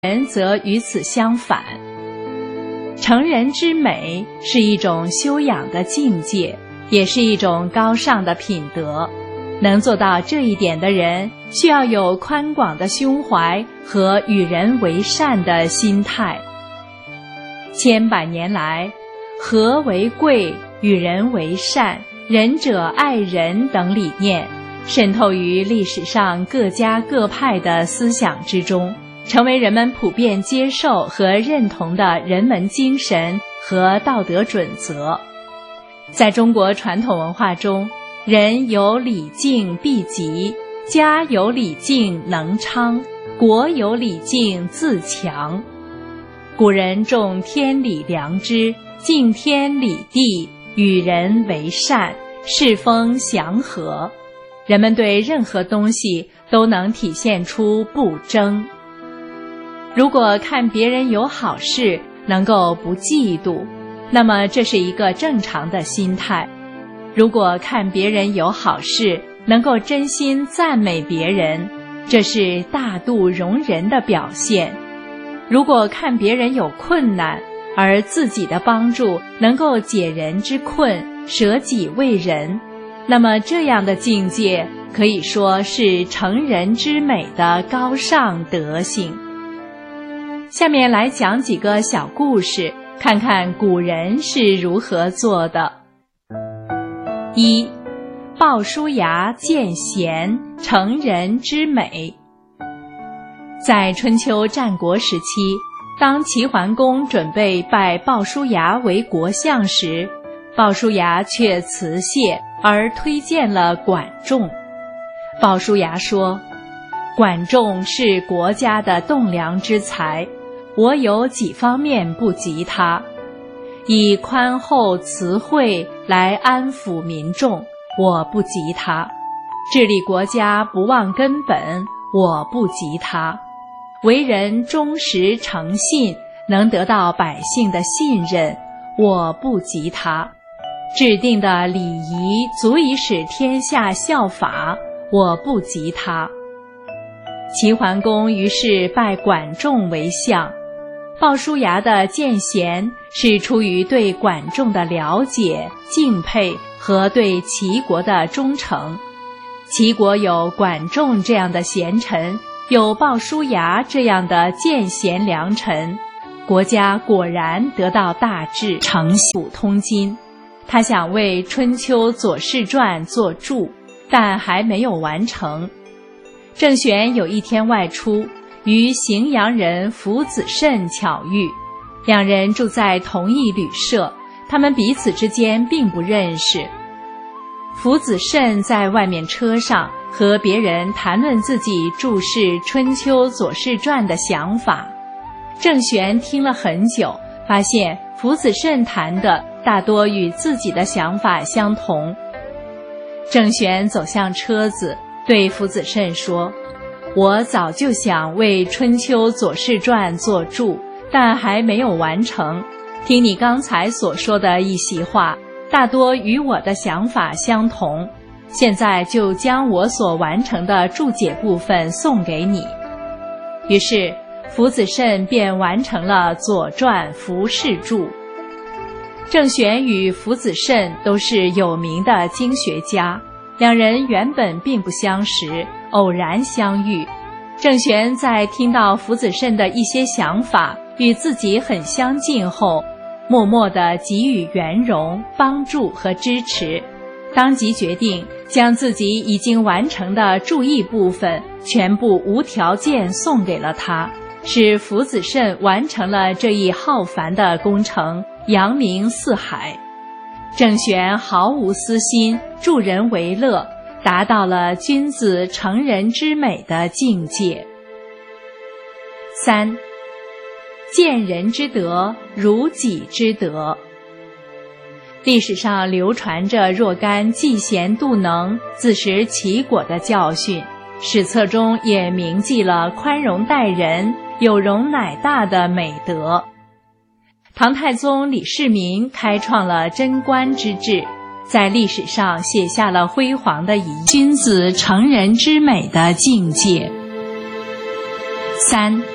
人则与此相反。成人之美是一种修养的境界，也是一种高尚的品德。能做到这一点的人，需要有宽广的胸怀和与人为善的心态。千百年来，和为贵、与人为善、仁者爱人等理念渗透于历史上各家各派的思想之中，成为人们普遍接受和认同的人文精神和道德准则。在中国传统文化中，人有礼敬必极，家有礼敬能昌，国有礼敬自强。古人重天理良知，敬天理地，与人为善，世风祥和。人们对任何东西都能体现出不争。如果看别人有好事能够不嫉妒，那么这是一个正常的心态。如果看别人有好事能够真心赞美别人，这是大度容人的表现。如果看别人有困难，而自己的帮助能够解人之困，舍己为人，那么这样的境界可以说是成人之美的高尚德行。下面来讲几个小故事，看看古人是如何做的。一、鲍叔牙见贤，成人之美。在春秋战国时期，当齐桓公准备拜鲍叔牙为国相时，鲍叔牙却辞谢而推荐了管仲。鲍叔牙说：“管仲是国家的栋梁之才，我有几方面不及他。以宽厚慈惠来安抚民众，我不及他；治理国家不忘根本，我不及他；为人忠实诚信，能得到百姓的信任，我不及他；制定的礼仪足以使天下效法，我不及他。”齐桓公于是拜管仲为相。鲍叔牙的见贤是出于对管仲的了解、敬佩和对齐国的忠诚。齐国有管仲这样的贤臣，有鲍叔牙这样的见贤良臣，国家果然得到大治，承普通今。他想为《春秋左氏传》作注，但还没有完成。郑玄有一天外出，与荥阳人符子慎巧遇，两人住在同一旅社，他们彼此之间并不认识。符子慎在外面车上和别人谈论自己注释《春秋左氏传》的想法。郑玄听了很久，发现符子慎谈的大多与自己的想法相同。郑玄走向车子，对符子慎说：“我早就想为《春秋左氏传》作注，但还没有完成。听你刚才所说的一席话，大多与我的想法相同。现在就将我所完成的注解部分送给你。”于是符子慎便完成了《左传》符氏注。郑玄与符子慎都是有名的经学家，两人原本并不相识，偶然相遇。郑玄在听到符子慎的一些想法与自己很相近后，默默地给予圆融、帮助和支持，当即决定将自己已经完成的注译部分全部无条件送给了他，使符子慎完成了这一浩繁的工程，扬名四海。郑玄毫无私心，助人为乐，达到了君子成人之美的境界。3. 见人之德，如己之德。历史上流传着若干嫉贤妒能、自食其果的教训，史册中也铭记了宽容待人、有容乃大的美德。唐太宗李世民开创了贞观之治，在历史上写下了辉煌的君子成人之美的境界。3.